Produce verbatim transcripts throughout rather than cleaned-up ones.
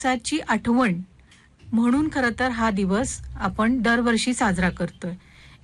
ची आठवण म्हणून खरं तर हा दिवस आपण दरवर्षी साजरा करतोय.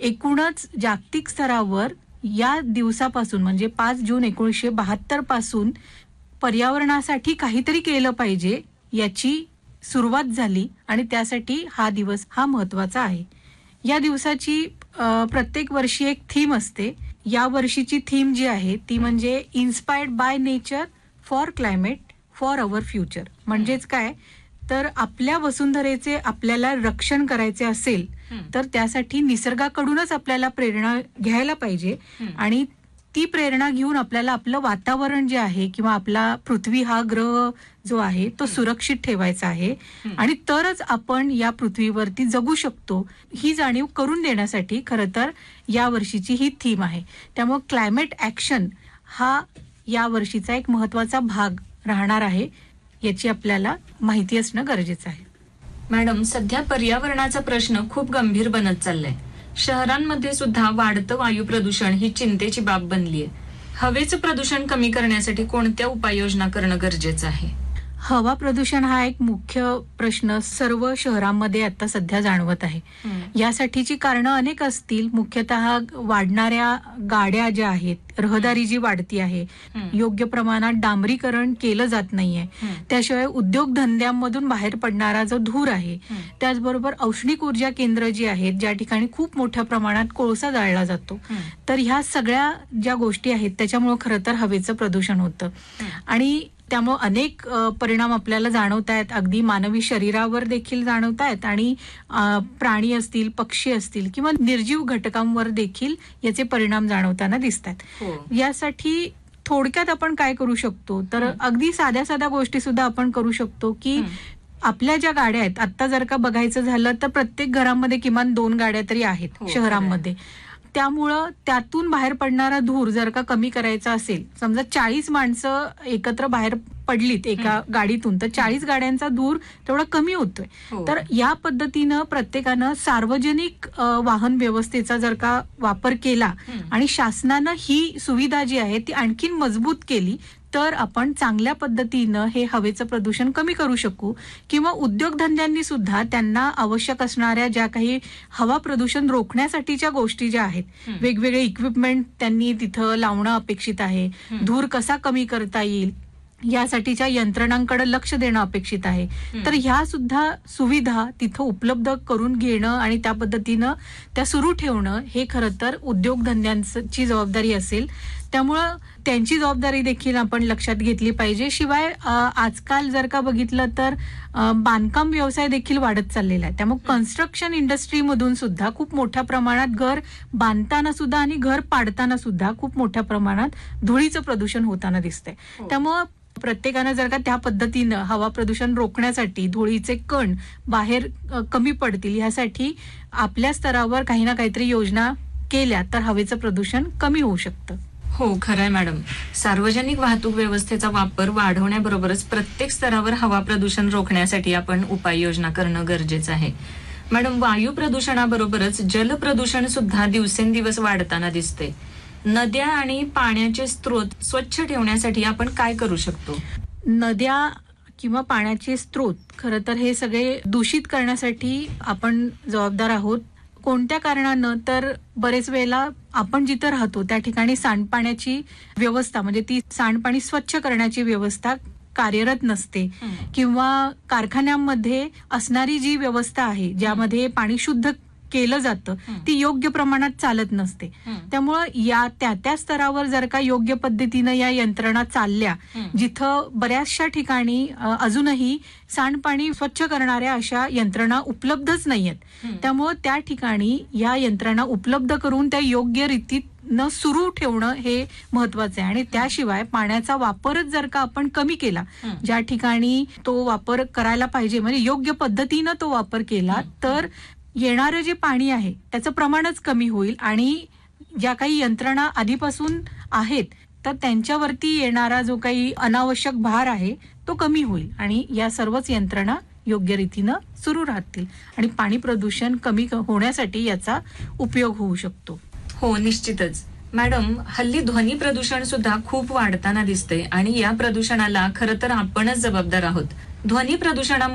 एकूणच जागतिक स्तरावर या दिवसापासून म्हणजे पाच जून एकोणीसशे बहात्तर पासून पर्यावरणासाठी काहीतरी केलं पाहिजे याची सुरुवात झाली आणि त्यासाठी हा दिवस हा महत्त्वाचा आहे. या दिवसाची प्रत्येक वर्षी एक थीम असते. या वर्षीची थीम जी आहे ती म्हणजे inspired by nature for climate for our future. म्हणजेच काय तर आपल्या वसुंधरेचे आपल्याला रक्षण करायचे असेल तर त्यासाठी निसर्गाकडूनच आपल्याला प्रेरणा घ्यायला पाहिजे आणि ती प्रेरणा घेऊन आपल्याला आपलं वातावरण जे आहे किंवा आपला पृथ्वी हा ग्रह जो आहे तो सुरक्षित ठेवायचा आहे आणि तरच आपण या पृथ्वीवरती जगू शकतो ही जाणीव करून देण्यासाठी खरं तर या वर्षीची ही थीम आहे. त्यामुळे क्लायमेट ऍक्शन हा या वर्षीचा एक महत्त्वाचा भाग राहणार आहे याची आपल्याला माहिती असणं गरजेचं आहे. मॅडम, सध्या पर्यावरणाचा प्रश्न खूप गंभीर बनत चाललाय. शहरांमध्ये सुद्धा वाढतं वायू प्रदूषण ही चिंतेची बाब बनलीय. हवेचं प्रदूषण कमी करण्यासाठी कोणत्या उपाययोजना करणं गरजेचं आहे? हवा प्रदूषण हा एक मुख्य प्रश्न सर्व शहरांमध्ये आता सध्या जाणवत आहे. यासाठीची कारणं अनेक असतील. मुख्यतः वाढणाऱ्या गाड्या ज्या आहेत, रहदारी जी वाढती आहे, योग्य प्रमाणात डांबरीकरण केलं जात नाहीये, त्याशिवाय उद्योगधंद्यांमधून बाहेर पडणारा जो धूर आहे, त्याचबरोबर औष्णिक ऊर्जा केंद्र जी आहेत ज्या ठिकाणी खूप मोठ्या प्रमाणात कोळसा जाळला जातो, तर ह्या सगळ्या ज्या गोष्टी आहेत त्याच्यामुळे खरं तर हवेचं प्रदूषण होतं आणि त्यामुळे अनेक परिणाम आपल्याला जाणवत आहेत. अगदी मानवी शरीरावर देखील जाणवत आहेत आणि प्राणी असतील, पक्षी असतील किंवा निर्जीव घटकांवर देखील याचे परिणाम जाणवताना दिसत आहेत. यासाठी थोडक्यात आपण काय करू शकतो तर अगदी साध्या साध्या गोष्टी सुद्धा आपण करू शकतो की आपल्या ज्या गाड्या आहेत, आता जर का बघायचं झालं तर प्रत्येक घरामध्ये किमान दोन गाड्या तरी आहेत शहरांमध्ये. त्यामुळं त्यातून बाहेर पडणारा धूर जर का कमी करायचा असेल, समजा चाळीस माणसं एकत्र बाहेर पडलीत एका गाडीतून तर चाळीस गाड्यांचा धूर तेवढा कमी होतोय. तर या पद्धतीनं प्रत्येकानं सार्वजनिक वाहन व्यवस्थेचा जर का वापर केला आणि शासनानं ही सुविधा जी आहे ती आणखीन मजबूत केली तर आपण चांगल्या पद्धतीनं हे हवेचं प्रदूषण कमी करू शकू. किंवा उद्योगधंद्यांनी सुद्धा त्यांना आवश्यक असणाऱ्या ज्या काही हवा प्रदूषण रोखण्यासाठीच्या गोष्टी ज्या आहेत, वेगवेगळे इक्विपमेंट त्यांनी तिथं लावणं अपेक्षित आहे. धूर कसा कमी करता येईल यासाठीच्या यंत्रणांकडे लक्ष देणं अपेक्षित आहे. तर ह्या सुद्धा सुविधा तिथं उपलब्ध करून घेणं आणि त्या पद्धतीनं त्या सुरू ठेवणं हे खरं तर उद्योगधंद्यांची जबाबदारी असेल. त्यामुळं त्यांची जबाबदारी देखील आपण लक्षात घेतली पाहिजे. शिवाय आजकाल जर का बघितलं तर बांधकाम व्यवसाय देखील वाढत चाललेला आहे. त्यामुळे कन्स्ट्रक्शन इंडस्ट्रीमधून सुद्धा खूप मोठ्या प्रमाणात घर बांधताना सुद्धा आणि घर पाडताना सुद्धा खूप मोठ्या प्रमाणात धुळीचं प्रदूषण होताना दिसतंय. त्यामुळं प्रत्येकानं जर का त्या पद्धतीनं हवा प्रदूषण रोखण्यासाठी धुळीचे कण बाहेर कमी पडतील यासाठी आपल्या स्तरावर काही ना काहीतरी योजना केल्या तर हवेचं प्रदूषण कमी होऊ शकतं. हो, खरंय मॅडम. सार्वजनिक वाहतूक व्यवस्थेचा वापर वाढवण्याबरोबरच प्रत्येक स्तरावर हवा प्रदूषण रोखण्यासाठी आपण उपाययोजना करणं गरजेचं आहे. मॅडम, वायू प्रदूषणाबरोबरच जल प्रदूषण सुद्धा दिवसेंदिवस वाढताना दिसते. नद्या आणि पाण्याचे स्रोत स्वच्छ ठेवण्यासाठी आपण काय करू शकतो? नद्या किंवा पाण्याचे स्रोत खरं तर हे सगळे दूषित करण्यासाठी आपण जबाबदार आहोत. कोणत्या कारणानं तर बरेच वेळेला आपण जिथं राहतो त्या ठिकाणी सांडपाण्याची व्यवस्था म्हणजे ती सांडपाणी स्वच्छ करण्याची व्यवस्था कार्यरत नसते किंवा कारखान्यांमध्ये असणारी जी व्यवस्था आहे ज्यामध्ये पाणी शुद्ध केलं जातं ती योग्य प्रमाणात चालत नसते. त्यामुळं या त्या त्या स्तरावर जर का योग्य पद्धतीनं या यंत्रणा चालल्या, जिथं बऱ्याचशा ठिकाणी अजूनही सांडपाणी स्वच्छ करणाऱ्या अशा यंत्रणा उपलब्धच नाहीयेत, त्यामुळं त्या ठिकाणी या यंत्रणा उपलब्ध करून त्या योग्य रीतीत न सुरू ठेवणं हे महत्वाचं आहे. आणि त्याशिवाय पाण्याचा वापरच जर का आपण कमी केला, ज्या ठिकाणी तो वापर करायला पाहिजे म्हणजे योग्य पद्धतीनं तो वापर केला तर येणारं जे पाणी आहे त्याचं प्रमाणच कमी होईल आणि ज्या काही यंत्रणा आधीपासून आहेत तर त्यांच्यावरती येणारा जो काही अनावश्यक भार आहे तो कमी होईल आणि या सर्वच यंत्रणा योग्य रीतीनं सुरू राहतील आणि पाणी प्रदूषण कमी होण्यासाठी याचा उपयोग होऊ शकतो. हो, निश्चितच. मॅडम, हल्ली ध्वनी प्रदूषण सुद्धा खूप वाढताना दिसते आणि या प्रदूषणाला खरं तर आपणच जबाबदार आहोत. ध्वनी प्रदूषणामुळे